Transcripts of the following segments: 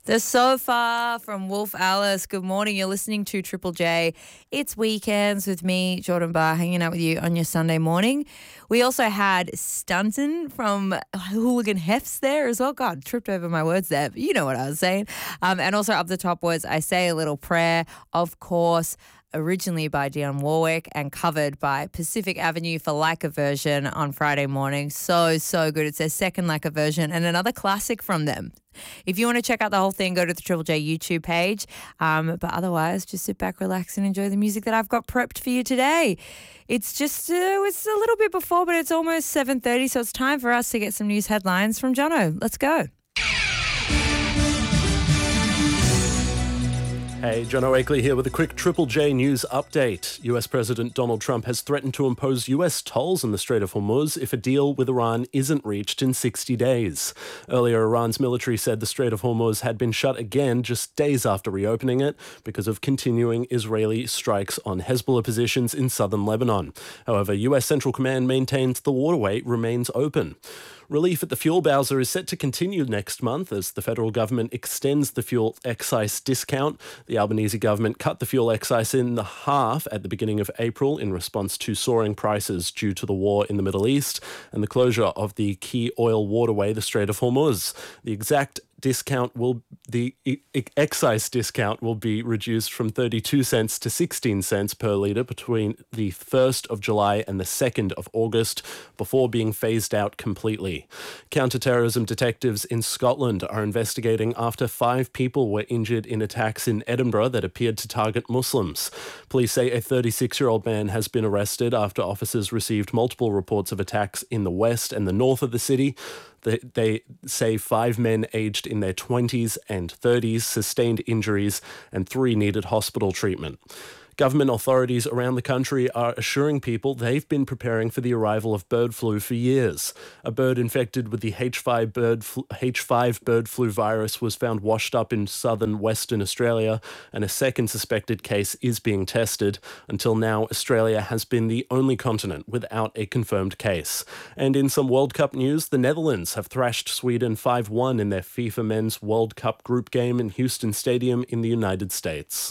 The Sofa from Wolf Alice. Good morning. You're listening to Triple J. It's weekends with me, Jordan Barr, hanging out with you on your Sunday morning. We also had Stunton from Hooligan Hefts there as well. God, tripped over my words there, but you know what I was saying. And also up the top was I Say a Little Prayer, of course, originally by Dionne Warwick and covered by Pacific Avenue for Like a Version on Friday morning. So good. It's their second Like a Version and another classic from them. If you want to check out the whole thing, go to the Triple J YouTube page. But otherwise, just sit back, relax, and enjoy the music that I've got prepped for you today. It's just it's a little bit before, but it's almost 7:30, so it's time for us to get some news headlines from Jono. Let's go. Hey, Jono Akeley here with a quick Triple J news update. US President Donald Trump has threatened to impose US tolls in the Strait of Hormuz if a deal with Iran isn't reached in 60 days. Earlier, Iran's military said the Strait of Hormuz had been shut again just days after reopening it because of continuing Israeli strikes on Hezbollah positions in southern Lebanon. However, US Central Command maintains the waterway remains open. Relief at the fuel bowser is set to continue next month as the federal government extends the fuel excise discount. The Albanese government cut the fuel excise in half at the beginning of April in response to soaring prices due to the war in the Middle East and the closure of the key oil waterway, the Strait of Hormuz. The excise discount will be reduced from 32 cents to 16 cents per litre between the 1st of July and the 2nd of August before being phased out completely. Counter-terrorism detectives in Scotland are investigating after 5 people were injured in attacks in Edinburgh that appeared to target Muslims. Police say a 36-year-old man has been arrested after officers received multiple reports of attacks in the west and the north of the city. They say 5 men aged in their 20s and 30s sustained injuries and 3 needed hospital treatment. Government authorities around the country are assuring people they've been preparing for the arrival of bird flu for years. A bird infected with the H5 bird flu virus was found washed up in southern Western Australia, and a second suspected case is being tested. Until now, Australia has been the only continent without a confirmed case. And in some World Cup news, the Netherlands have thrashed Sweden 5-1 in their FIFA Men's World Cup group game in Houston Stadium in the United States.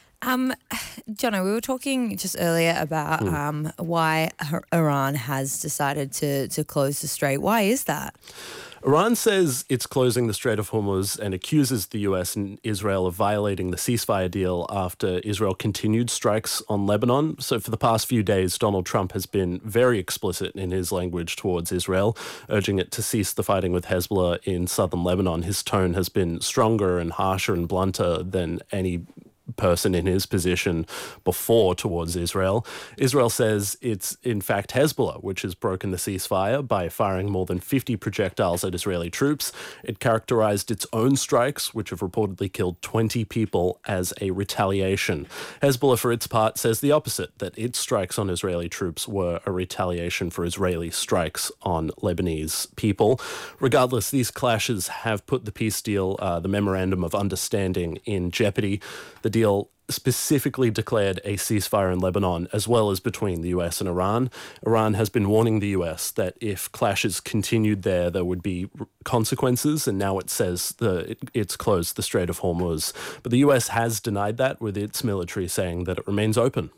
Jono, we were talking just earlier about why Iran has decided to close the strait. Why is that? Iran says it's closing the Strait of Hormuz and accuses the US and Israel of violating the ceasefire deal after Israel continued strikes on Lebanon. So for the past few days, Donald Trump has been very explicit in his language towards Israel, urging it to cease the fighting with Hezbollah in southern Lebanon. His tone has been stronger and harsher and blunter than any person in his position before towards Israel. Israel says it's in fact Hezbollah which has broken the ceasefire by firing more than 50 projectiles at Israeli troops. It characterized its own strikes, which have reportedly killed 20 people, as a retaliation. Hezbollah, for its part, says the opposite, that its strikes on Israeli troops were a retaliation for Israeli strikes on Lebanese people. Regardless, these clashes have put the peace deal, the Memorandum of Understanding, in jeopardy. The deal specifically declared a ceasefire in Lebanon as well as between the US and Iran. Iran has been warning the US that if clashes continued there would be consequences, and now it says it's closed the Strait of Hormuz. But the US has denied that, with its military saying that it remains open.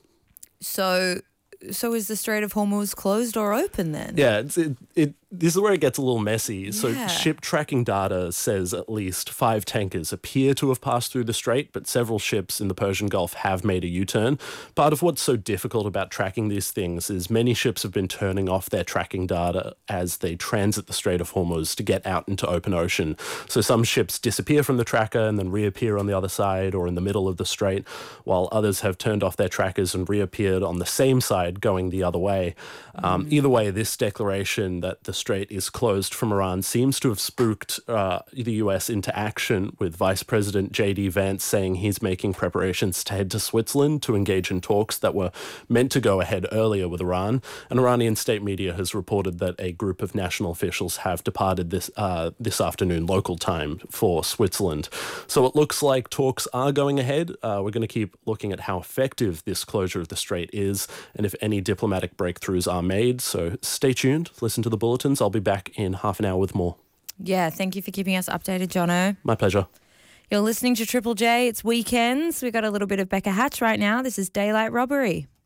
So is the Strait of Hormuz closed or open then? Yeah, this is where it gets a little messy. So ship tracking data says at least 5 tankers appear to have passed through the strait, but several ships in the Persian Gulf have made a U-turn. Part of what's so difficult about tracking these things is many ships have been turning off their tracking data as they transit the Strait of Hormuz to get out into open ocean. So some ships disappear from the tracker and then reappear on the other side or in the middle of the strait, while others have turned off their trackers and reappeared on the same side going the other way. Either way, this declaration that the strait is closed from Iran seems to have spooked the US into action, with Vice President J.D. Vance saying he's making preparations to head to Switzerland to engage in talks that were meant to go ahead earlier with Iran. An Iranian state media has reported that a group of national officials have departed this afternoon local time for Switzerland. So it looks like talks are going ahead. We're going to keep looking at how effective this closure of the strait is and if any diplomatic breakthroughs are made. So stay tuned, listen to the bulletins. I'll be back in half an hour with more. Yeah, thank you for keeping us updated, Jono. My pleasure. You're listening to Triple J. It's weekends. We got a little bit of Becca Hatch right now. This is Daylight Robbery.